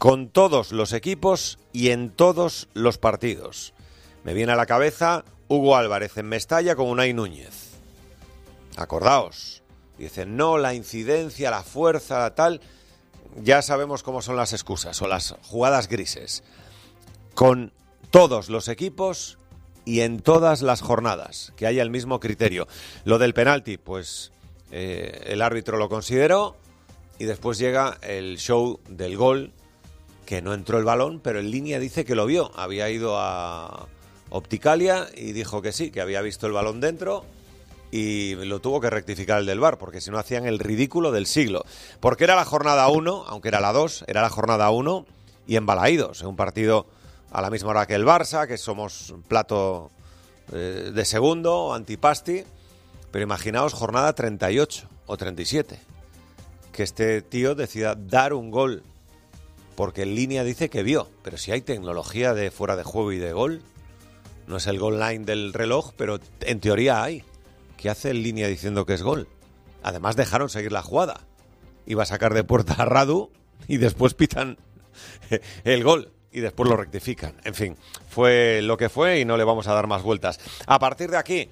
con todos los equipos y en todos los partidos. Me viene a la cabeza Hugo Álvarez en Mestalla con Unai Núñez. Acordaos, dicen no, la incidencia, la fuerza, tal. Ya sabemos cómo son las excusas o las jugadas grises. Con todos los equipos y en todas las jornadas, que haya el mismo criterio. Lo del penalti, pues el árbitro lo consideró y después llega el show del gol, que no entró el balón, pero en línea dice que lo vio. Había ido a Opticalia y dijo que sí, que había visto el balón dentro y lo tuvo que rectificar el del VAR, porque si no hacían el ridículo del siglo. Porque era la jornada 1, aunque era la 2, era la jornada 1 y en Balaídos, en un partido a la misma hora que el Barça, que somos plato de segundo, antipasti, pero imaginaos jornada 38 o 37, que este tío decida dar un gol, porque en línea dice que vio, pero si hay tecnología de fuera de juego y de gol, no es el goal line del reloj, pero en teoría hay. ¿Qué hace en línea diciendo que es gol? Además dejaron seguir la jugada. Iba a sacar de puerta a Radu y después pitan el gol y después lo rectifican. En fin, fue lo que fue y no le vamos a dar más vueltas. A partir de aquí,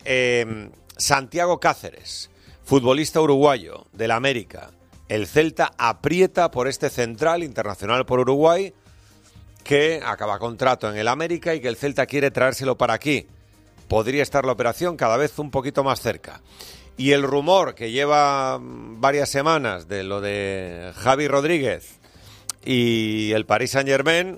Santiago Cáceres, futbolista uruguayo del América. El Celta aprieta por este central internacional por Uruguay que acaba contrato en el América y que el Celta quiere traérselo para aquí. Podría estar la operación cada vez un poquito más cerca. Y el rumor que lleva varias semanas de lo de Javi Rodríguez y el Paris Saint-Germain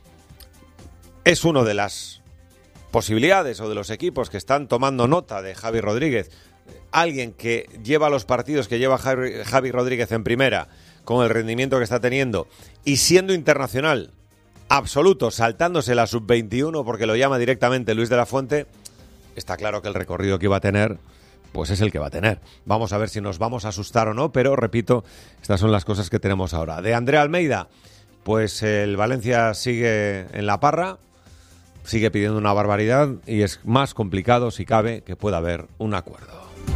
es una de las posibilidades o de los equipos que están tomando nota de Javi Rodríguez. Alguien que lleva los partidos que lleva Javi Rodríguez en primera, con el rendimiento que está teniendo y siendo internacional absoluto, saltándose la sub-21 porque lo llama directamente Luis de la Fuente, está claro que el recorrido que iba a tener pues es el que va a tener. Vamos a ver si nos vamos a asustar o no, pero repito, estas son las cosas que tenemos ahora. De André Almeida, pues el Valencia sigue en la parra, sigue pidiendo una barbaridad y es más complicado, si cabe, que pueda haber un acuerdo.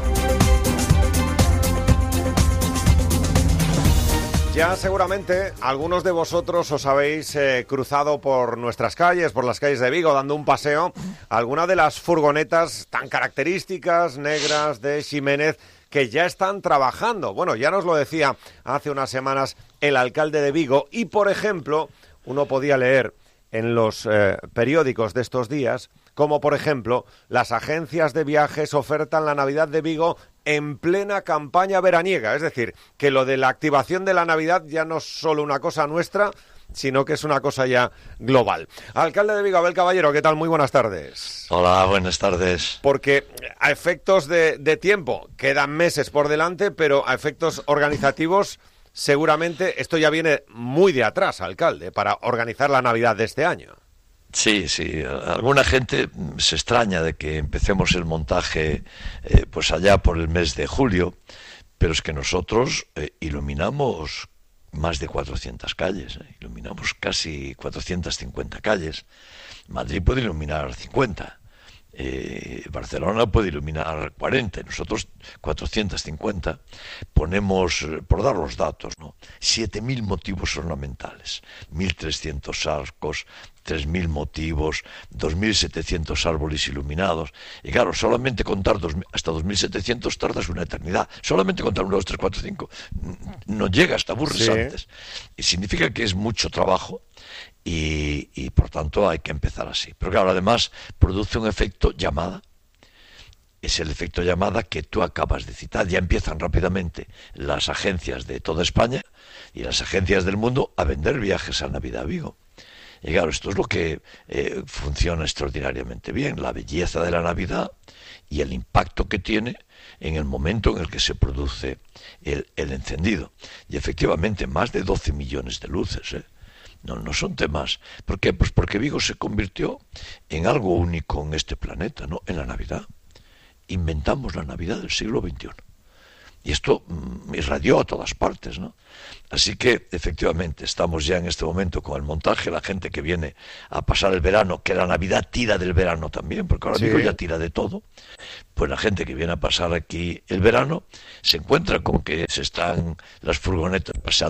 Ya seguramente algunos de vosotros os habéis cruzado por nuestras calles, por las calles de Vigo, dando un paseo a alguna de las furgonetas tan características, negras, de Ximénez, que ya están trabajando. Bueno, ya nos lo decía hace unas semanas el alcalde de Vigo y, por ejemplo, uno podía leer en los periódicos de estos días, como por ejemplo, las agencias de viajes ofertan la Navidad de Vigo en plena campaña veraniega. Es decir, que lo de la activación de la Navidad ya no es solo una cosa nuestra, sino que es una cosa ya global. Alcalde de Vigo, Abel Caballero, ¿qué tal? Muy buenas tardes. Hola, buenas tardes. Porque a efectos de tiempo, quedan meses por delante, pero a efectos organizativos, seguramente esto ya viene muy de atrás, alcalde, para organizar la Navidad de este año. Sí, alguna gente se extraña de que empecemos el montaje pues allá por el mes de julio, pero es que nosotros iluminamos más de 400 calles, iluminamos casi 450 calles. Madrid puede iluminar 50, Barcelona puede iluminar 40, nosotros 450. Ponemos, por dar los datos, ¿no? 7.000 motivos ornamentales, 1.300 arcos, 3.000 motivos, 2.700 árboles iluminados. Y claro, solamente contar hasta 2.700 tardas una eternidad. Solamente contar 1, 2, 3, 4, 5 no llega, hasta aburres sí. Antes. Y significa que es mucho trabajo y por tanto hay que empezar así. Pero claro, además produce un efecto llamada. Es el efecto llamada que tú acabas de citar. Ya empiezan rápidamente las agencias de toda España y las agencias del mundo a vender viajes a Navidad a Vigo. Y claro, esto es lo que funciona extraordinariamente bien, la belleza de la Navidad y el impacto que tiene en el momento en el que se produce el encendido. Y efectivamente, más de 12 millones de luces, No son temas. ¿Por qué? Pues porque Vigo se convirtió en algo único en este planeta, ¿no? En la Navidad. Inventamos la Navidad del siglo XXI. Y esto irradió a todas partes, ¿no? Así que, efectivamente, estamos ya en este momento con el montaje, la gente que viene a pasar el verano, que la Navidad tira del verano también, porque ahora Vigo ya tira de todo, pues la gente que viene a pasar aquí el verano se encuentra con que se están las furgonetas paseando